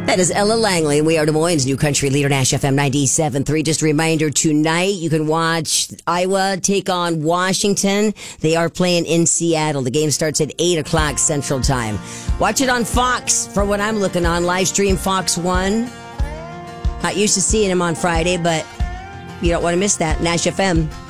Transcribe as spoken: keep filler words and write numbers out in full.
That is Ella Langley, and we are Des Moines' new country leader, Nash F M ninety-seven point three. Just a reminder, tonight you can watch Iowa take on Washington. They are playing in Seattle. The game starts at eight o'clock Central Time. Watch it on Fox, for what I'm looking on. Live stream Fox one. Not used to seeing him on Friday, but you don't want to miss that. Nash F M.